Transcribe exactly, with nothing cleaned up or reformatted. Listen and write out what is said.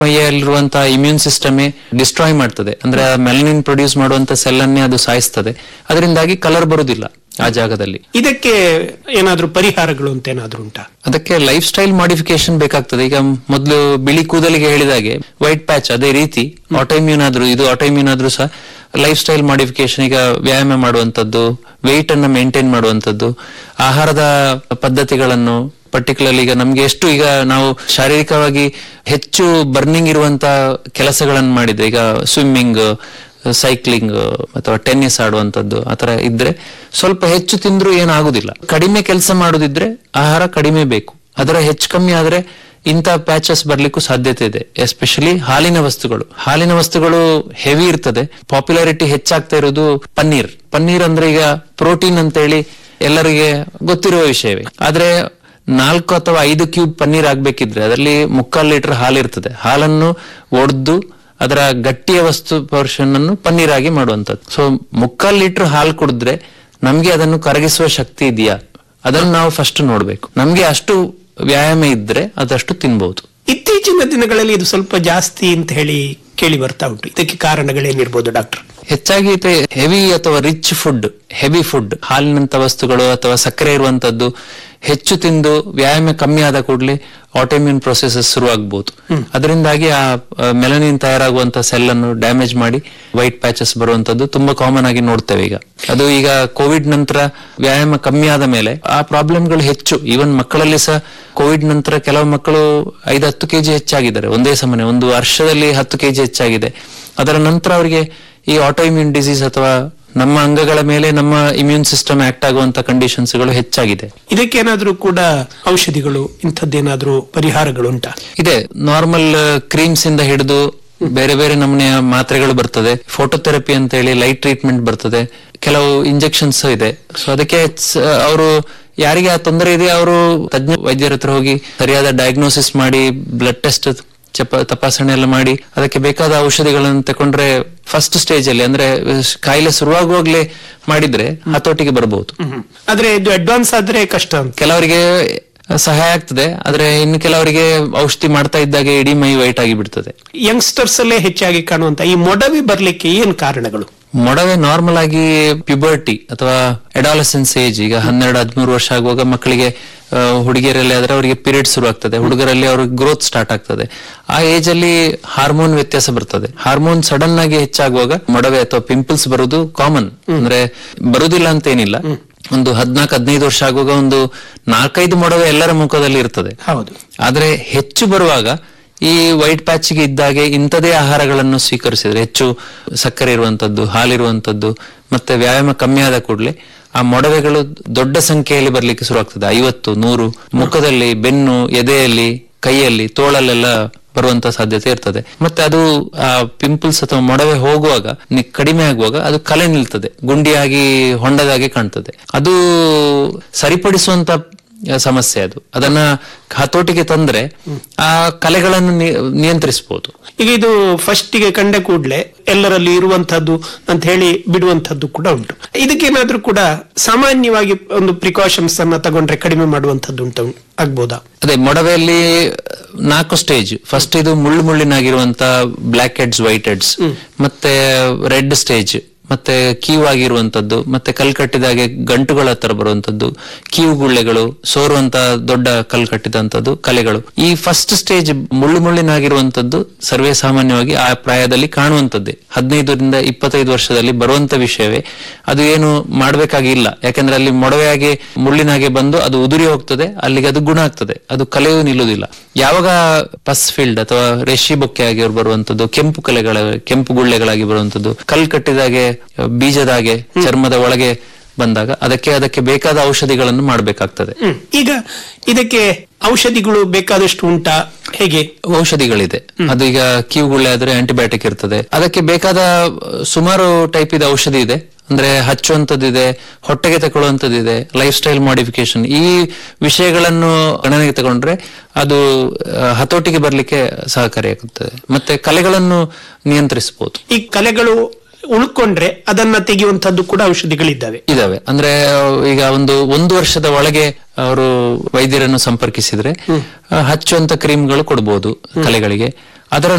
ಮೈಯಲ್ಲಿರುವಂತಹ immune ಸಿಸ್ಟಮೇ destroy ಮಾಡ್ತದೆ. ಅಂದ್ರೆ melanin produce ಮಾಡುವಂತ ಸೆಲ್ ಅನ್ನೇ ಅದು ಸಾಯಿಸ್ತದೆ. ಅದರಿಂದಾಗಿ ಕಲರ್ ಬರುದಿಲ್ಲ ಆ ಜಾಗದಲ್ಲಿ. ಇದಕ್ಕೆ ಏನಾದ್ರೂ ಪರಿಹಾರಗಳು ಅಂತ ಏನಾದ್ರೂ ಉಂಟಾ? ಅದಕ್ಕೆ ಲೈಫ್ ಸ್ಟೈಲ್ ಮಾಡಿಫಿಕೇಶನ್ ಬೇಕಾಗ್ತದೆ. ಈಗ ಮೊದಲು ಬಿಳಿ ಕೂದಲಿಗೆ ಹೇಳಿದಾಗೆ ವೈಟ್ ಪ್ಯಾಚ್, ಅದೇ ರೀತಿ ಆಟೋಮ್ಯೂನ್ ಆದ್ರೂ ಇದು ಆಟೋಮ್ಯೂನ್ ಆದ್ರೂ ಸಹ ಲೈಫ್ ಸ್ಟೈಲ್ ಮಾಡಿಫಿಕೇಶನ್, ಈಗ ವ್ಯಾಯಾಮ ಮಾಡುವಂತದ್ದು, ವೆಯ್ಟ್ ಅನ್ನ ಮೇಂಟೈನ್ ಮಾಡುವಂತದ್ದು, ಆಹಾರದ ಪದ್ಧತಿಗಳನ್ನು ಪರ್ಟಿಕ್ಯುಲರ್ಲಿ ಈಗ ನಮ್ಗೆ ಎಷ್ಟು ಈಗ ನಾವು ಶಾರೀರಿಕವಾಗಿ ಹೆಚ್ಚು ಬರ್ನಿಂಗ್ ಇರುವಂತ ಕೆಲಸಗಳನ್ನು ಮಾಡಿದ್ರೆ, ಈಗ ಸ್ವಿಮ್ಮಿಂಗ್, ಸೈಕ್ಲಿಂಗ್ ಅಥವಾ ಟೆನ್ನಿಸ್ ಆಡುವಂತದ್ದು ಆತರ ಇದ್ರೆ ಸ್ವಲ್ಪ ಹೆಚ್ಚು ತಿಂದ್ರೂ ಏನಾಗುದಿಲ್ಲ. ಕಡಿಮೆ ಕೆಲಸ ಮಾಡುದಿದ್ರೆ ಆಹಾರ ಕಡಿಮೆ ಬೇಕು. ಅದರ ಹೆಚ್ಚು ಕಮ್ಮಿ ಆದ್ರೆ ಇಂಥ ಪ್ಯಾಚಸ್ ಬರ್ಲಿಕ್ಕೂ ಸಾಧ್ಯತೆ ಇದೆ. ಎಸ್ಪೆಷಲಿ ಹಾಲಿನ ವಸ್ತುಗಳು ಹಾಲಿನ ವಸ್ತುಗಳು ಹೆವಿ ಇರ್ತದೆ. ಪಾಪ್ಯುಲಾರಿಟಿ ಹೆಚ್ಚಾಗ್ತಾ ಇರೋದು ಪನ್ನೀರ್. ಪನ್ನೀರ್ ಅಂದ್ರೆ ಈಗ ಪ್ರೋಟೀನ್ ಅಂತ ಹೇಳಿ ಎಲ್ಲರಿಗೆ ಗೊತ್ತಿರುವ ವಿಷಯವೇ. ಆದ್ರೆ ನಾಲ್ಕು ಅಥವಾ ಐದು ಕ್ಯೂಬ್ ಪನ್ನೀರ್ ಆಗ್ಬೇಕಿದ್ರೆ ಅದರಲ್ಲಿ ಮುಕ್ಕಾಲು ಲೀಟರ್ ಹಾಲು ಇರ್ತದೆ. ಹಾಲನ್ನು ಒಡೆದು ಅದರ ಗಟ್ಟಿಯ ವಸ್ತು ಪೋರ್ಷನ್ ಅನ್ನು ಪನ್ನೀರ್ ಆಗಿ ಮಾಡುವಂತದ್ದು. ಸೊ ಮುಕ್ಕಾಲು ಲೀಟರ್ ಹಾಲು ಕುಡಿದ್ರೆ ನಮ್ಗೆ ಅದನ್ನು ಕರಗಿಸುವ ಶಕ್ತಿ ಇದೆಯಾ, ಅದನ್ನು ನಾವು ಫಸ್ಟ್ ನೋಡ್ಬೇಕು. ನಮ್ಗೆ ಅಷ್ಟು ವ್ಯಾಯಾಮ ಇದ್ರೆ ಅದಷ್ಟು ತಿನ್ಬಹುದು. ಇತ್ತೀಚಿನ ದಿನಗಳಲ್ಲಿ ಇದು ಸ್ವಲ್ಪ ಜಾಸ್ತಿ ಅಂತ ಹೇಳಿ ಕೇಳಿ ಬರ್ತಾ ಉಂಟು. ಇದಕ್ಕೆ ಕಾರಣಗಳೇನಿರ್ಬೋದು ಡಾಕ್ಟರ್? ಹೆಚ್ಚಾಗಿ ಹೆವಿ ಅಥವಾ ರಿಚ್ ಫುಡ್, ಹೆವಿ ಫುಡ್, ಹಾಲಿನಂತ ವಸ್ತುಗಳು ಅಥವಾ ಸಕ್ಕರೆ ಇರುವಂತದ್ದು ಹೆಚ್ಚು ತಿಂದು ವ್ಯಾಯಾಮ ಕಮ್ಮಿ ಆದ ಕೂಡಲೇ ಆಟೋಮ್ಯೂನ್ ಪ್ರೊಸೆಸಸ್ ಶುರುವಾಗಬಹುದು. ಅದರಿಂದಾಗಿ ಆ ಮೆಲನಿನ್ ತಯಾರಾಗುವಂತ ಸೆಲ್ ಅನ್ನು ಡ್ಯಾಮೇಜ್ ಮಾಡಿ ವೈಟ್ ಪ್ಯಾಚಸ್ ಬರುವಂತದ್ದು ತುಂಬಾ ಕಾಮನ್ ಆಗಿ ನೋಡ್ತೇವೆ ಈಗ. ಅದು ಈಗ ಕೋವಿಡ್ ನಂತರ ವ್ಯಾಯಾಮ ಕಮ್ಮಿ ಆದ ಮೇಲೆ ಆ ಪ್ರಾಬ್ಲಮ್ಗಳು ಹೆಚ್ಚು. ಈವನ್ ಮಕ್ಕಳಲ್ಲಿ ಸಹ ಕೋವಿಡ್ ನಂತರ ಕೆಲವು ಮಕ್ಕಳು ಐದು ಹತ್ತು ಕೆಜಿ ಹೆಚ್ಚಾಗಿದ್ದಾರೆ ಒಂದೇ ಸಮನೆ, ಒಂದು ವರ್ಷದಲ್ಲಿ ಹತ್ತು ಕೆಜಿ ಹೆಚ್ಚಾಗಿದೆ. ಅದರ ನಂತರ ಅವರಿಗೆ ಈ ಆಟೋಇಮ್ಯೂನ್ ಡಿಸೀಸ್ ಅಥವಾ ನಮ್ಮ ಅಂಗಗಳ ಮೇಲೆ ನಮ್ಮ ಇಮ್ಯೂನ್ ಸಿಸ್ಟಮ್ ಆಕ್ಟ್ ಆಗುವಂತ ಕಂಡೀಷನ್ಸ್ ಗಳು ಹೆಚ್ಚಾಗಿದೆ. ಇದಕ್ಕೇನಾದ್ರೂ ಕೂಡ ಔಷಧಿಗಳು ಇಂಥದ್ದೇನಾದ್ರೂ ಪರಿಹಾರಗಳು ಉಂಟಾ? ಇದೆ. ನಾರ್ಮಲ್ ಕ್ರೀಮ್ಸ್ ಇಂದ ಹಿಡಿದು ಬೇರೆ ಬೇರೆ ನಮೂನೆಯ ಮಾತ್ರೆಗಳು ಬರ್ತದೆ. ಫೋಟೋಥೆರಪಿ ಅಂತ ಹೇಳಿ ಲೈಟ್ ಟ್ರೀಟ್ಮೆಂಟ್ ಬರ್ತದೆ. ಕೆಲವು ಇಂಜೆಕ್ಷನ್ಸ್ ಇದೆ. ಸೊ ಅದಕ್ಕೆ ಅವರು ಯಾರಿಗೆ ಆ ತೊಂದರೆ ಇದೆ ಅವರು ತಜ್ಞ ವೈದ್ಯರ ಹತ್ರ ಹೋಗಿ ಸರಿಯಾದ ಡಯಾಗ್ನೋಸಿಸ್ ಮಾಡಿ ಬ್ಲಡ್ ಟೆಸ್ಟ್ ಚಪ ತಪಾಸಣೆ ಎಲ್ಲ ಮಾಡಿ ಅದಕ್ಕೆ ಬೇಕಾದ ಔಷಧಿಗಳನ್ನು ತಕೊಂಡ್ರೆ ಫಸ್ಟ್ ಸ್ಟೇಜ್ ಅಲ್ಲಿ, ಅಂದ್ರೆ ಕಾಯಿಲೆ ಶುರುವಾಗುವಾಗ್ಲೇ ಮಾಡಿದ್ರೆ ಹತೋಟಿಗೆ ಬರಬಹುದು. ಆದ್ರೆ ಇದು ಅಡ್ವಾನ್ಸ್ ಆದ್ರೆ ಕಷ್ಟ. ಕೆಲವರಿಗೆ ಸಹಾಯ ಆಗ್ತದೆ, ಆದ್ರೆ ಇನ್ನು ಕೆಲವರಿಗೆ ಔಷಧಿ ಮಾಡ್ತಾ ಇದ್ದಾಗೆ ಇಡೀ ಮೈ ವೈಟ್ ಆಗಿ ಬಿಡ್ತದೆ. ಯಂಗ್ಸ್ಟರ್ಸ್ ಅಲ್ಲೇ ಹೆಚ್ಚಾಗಿ ಕಾಣುವಂತ ಈ ಮೊಡವೆ ಬರ್ಲಿಕ್ಕೆ ಏನ್ ಕಾರಣಗಳು? ಮೊಡವೆ ನಾರ್ಮಲ್ ಆಗಿ ಪ್ಯೂಬರ್ಟಿ ಅಥವಾ ಅಡಾಲಸೆನ್ಸ್ ಏಜ್, ಈಗ ಹನ್ನೆರಡು ಹದಿಮೂರು ವರ್ಷ ಆಗುವಾಗ ಮಕ್ಕಳಿಗೆ, ಹುಡುಗಿಯರಲ್ಲಿ ಆದ್ರೆ ಅವರಿಗೆ ಪೀರಿಯಡ್ ಶುರು ಆಗ್ತದೆ, ಹುಡುಗರಲ್ಲಿ ಅವ್ರಿಗೆ ಗ್ರೋತ್ ಸ್ಟಾರ್ಟ್ ಆಗ್ತದೆ. ಆ ಏಜ್ ಅಲ್ಲಿ ಹಾರ್ಮೋನ್ ವ್ಯತ್ಯಾಸ ಬರ್ತದೆ. ಹಾರ್ಮೋನ್ ಸಡನ್ ಆಗಿ ಹೆಚ್ಚಾಗುವಾಗ ಮೊಡವೆ ಅಥವಾ ಪಿಂಪಲ್ಸ್ ಬರುವುದು ಕಾಮನ್. ಅಂದ್ರೆ ಬರುದಿಲ್ಲ ಅಂತ ಏನಿಲ್ಲ. ಒಂದು ಹದ್ನಾಲ್ಕು ಹದಿನೈದು ವರ್ಷ ಆಗುವಾಗ ಒಂದು ನಾಲ್ಕೈದು ಮೊಡವೆ ಎಲ್ಲರ ಮುಖದಲ್ಲಿ ಇರ್ತದೆ. ಹೌದು. ಆದ್ರೆ ಹೆಚ್ಚು ಬರುವಾಗ ಈ ವೈಟ್ ಪ್ಯಾಚ್ಗೆ ಇದ್ದಾಗೆ ಇಂಥದೇ ಆಹಾರಗಳನ್ನು ಸ್ವೀಕರಿಸಿದ್ರೆ, ಹೆಚ್ಚು ಸಕ್ಕರೆ ಇರುವಂತದ್ದು, ಹಾಲಿರುವಂತದ್ದು, ಮತ್ತೆ ವ್ಯಾಯಾಮ ಕಮ್ಮಿ ಆದ ಕೂಡಲೇ ಆ ಮೊಡವೆಗಳು ದೊಡ್ಡ ಸಂಖ್ಯೆಯಲ್ಲಿ ಬರ್ಲಿಕ್ಕೆ ಶುರು ಆಗ್ತದೆ. ಐವತ್ತು ನೂರು ಮುಖದಲ್ಲಿ, ಬೆನ್ನು, ಎದೆಯಲ್ಲಿ, ಕೈಯಲ್ಲಿ, ತೋಳಲ್ಲೆಲ್ಲ ಬರುವಂತ ಸಾಧ್ಯತೆ ಇರ್ತದೆ. ಮತ್ತೆ ಅದು ಆ ಪಿಂಪಲ್ಸ್ ಅಥವಾ ಮೊಡವೆ ಹೋಗುವಾಗ ಕಡಿಮೆ ಆಗುವಾಗ ಅದು ಕಲೆ ನಿಲ್ತದೆ, ಗುಂಡಿಯಾಗಿ ಹೊಂಡದಾಗೆ ಕಾಣ್ತದೆ. ಅದು ಸರಿಪಡಿಸುವಂತ ಸಮಸ್ಯೆ. ಅದು ಅದನ್ನ ಹತೋಟಿಗೆ ತಂದ್ರೆ ಆ ಕಲೆಗಳನ್ನು ನಿಯಂತ್ರಿಸಬಹುದು. ಈಗ ಇದು ಫಸ್ಟ್ ಗೆ ಕಂಡ ಕೂಡಲೇ ಎಲ್ಲರಲ್ಲಿ ಇರುವಂತಹದ್ದು ಅಂತ ಹೇಳಿ ಬಿಡುವಂತಹದ್ದು ಕೂಡ ಉಂಟು. ಇದಕ್ಕೇನಾದ್ರೂ ಕೂಡ ಸಾಮಾನ್ಯವಾಗಿ ಒಂದು ಪ್ರಿಕಾಷನ್ಸ್ ಅನ್ನ ತಗೊಂಡ್ರೆ ಕಡಿಮೆ ಮಾಡುವಂತಹದ್ದು ಉಂಟು ಆಗ್ಬೋದಾ? ಅದೇ ಮೊಡವೆಯಲ್ಲಿ ನಾಲ್ಕು ಸ್ಟೇಜ್. ಫಸ್ಟ್ ಇದು ಮುಳ್ಳು ಮುಳ್ಳಿನಾಗಿರುವಂತ ಬ್ಲಾಕ್ ಹೆಡ್ಸ್, ವೈಟ್ ಹೆಡ್ಸ್, ಮತ್ತೆ ರೆಡ್ ಸ್ಟೇಜ್, ಮತ್ತೆ ಕೀವು ಆಗಿರುವಂತದ್ದು, ಮತ್ತೆ ಕಲ್ ಕಟ್ಟಿದಾಗೆ ಗಂಟುಗಳ ಹತ್ರ ಬರುವಂತದ್ದು, ಕೀವು ಗುಳ್ಳೆಗಳು, ಸೋರುವಂತ ದೊಡ್ಡ ಕಲ್ ಕಟ್ಟಿದಂತದ್ದು, ಕಲೆಗಳು. ಈ ಫಸ್ಟ್ ಸ್ಟೇಜ್ ಮುಳ್ಳು ಮುಳ್ಳಿನಾಗಿರುವಂತದ್ದು ಸರ್ವೇ ಸಾಮಾನ್ಯವಾಗಿ ಆ ಪ್ರಾಯದಲ್ಲಿ ಕಾಣುವಂತದ್ದೇ. ಹದಿನೈದರಿಂದ ಇಪ್ಪತ್ತೈದು ವರ್ಷದಲ್ಲಿ ಬರುವಂತ ವಿಷಯವೇ. ಅದು ಏನು ಮಾಡ್ಬೇಕಾಗಿಲ್ಲ, ಯಾಕಂದ್ರೆ ಅಲ್ಲಿ ಮೊಡವೆಯಾಗಿ ಮುಳ್ಳಿನಾಗೆ ಬಂದು ಅದು ಉದುರಿ ಹೋಗ್ತದೆ, ಅಲ್ಲಿಗೆ ಅದು ಗುಣ ಆಗ್ತದೆ, ಅದು ಕಲೆಯೂ ನಿಲ್ಲುವುದಿಲ್ಲ. ಯಾವಾಗ ಪಸ್ ಫೀಲ್ಡ್ ಅಥವಾ ರೇಷಿ ಬೊಕ್ಕೆ ಆಗಿ ಬರುವಂತದ್ದು, ಕೆಂಪು ಕಲೆಗಳ ಕೆಂಪು ಗುಳ್ಳೆಗಳಾಗಿ ಬರುವಂತದ್ದು, ಕಲ್ ಕಟ್ಟಿದಾಗೆ ಬೀಜದಾಗೆ ಚರ್ಮದ ಒಳಗೆ ಬಂದಾಗ ಅದಕ್ಕೆ ಅದಕ್ಕೆ ಬೇಕಾದ ಔಷಧಿಗಳನ್ನು ಮಾಡಬೇಕಾಗ್ತದೆ. ಈಗ ಇದಕ್ಕೆ ಔಷಧಿಗಳು ಬೇಕಾದಷ್ಟು ಉಂಟಾ, ಹೇಗೆ? ಔಷಧಿಗಳಿದೆ. ಅದು ಈಗ ಕಿವುಗುಳ್ಳೆ ಆದ್ರೆ ಆಂಟಿಬಯೋಟಿಕ್ ಇರ್ತದೆ. ಅದಕ್ಕೆ ಬೇಕಾದ ಸುಮಾರು ಟೈಪ್ ಇದೆ ಔಷಧಿ ಇದೆ. ಅಂದ್ರೆ ಹಚ್ಚುವಂತದ್ದಿದೆ, ಹೊಟ್ಟೆಗೆ ತಗೊಳ್ಳುವಂತದ್ದಿದೆ, ಲೈಫ್ ಸ್ಟೈಲ್ ಮಾಡಿಫಿಕೇಶನ್. ಈ ವಿಷಯಗಳನ್ನು ಗಣನೆಗೆ ತಗೊಂಡ್ರೆ ಅದು ಹತೋಟಿಗೆ ಬರ್ಲಿಕ್ಕೆ ಸಹಕಾರಿಯಾಗುತ್ತದೆ. ಮತ್ತೆ ಕಲೆಗಳನ್ನು ನಿಯಂತ್ರಿಸಬಹುದು. ಈ ಕಲೆಗಳು ಉಳ್ಕೊಂಡ್ರೆ ಅದನ್ನ ತೆಗೆಯುವಂತದ್ದು ಕೂಡ ಔಷಧಿಗಳಿದ್ದಾವೆ ಇದಾವೆ. ಅಂದ್ರೆ ಈಗ ಒಂದು ಒಂದು ವರ್ಷದ ಒಳಗೆ ಅವರು ವೈದ್ಯರನ್ನು ಸಂಪರ್ಕಿಸಿದ್ರೆ ಹಚ್ಚುವಂತ ಕ್ರೀಮ್ಗಳು ಕೊಡಬಹುದು ಕಲೆಗಳಿಗೆ. ಅದರ